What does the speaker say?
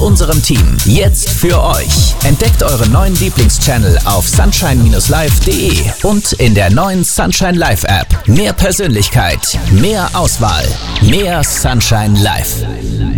unserem Team. Jetzt für euch. Entdeckt euren neuen Lieblingschannel auf sunshine-live.de und in der neuen Sunshine Live App. Mehr Persönlichkeit, mehr Auswahl, mehr Sunshine Live.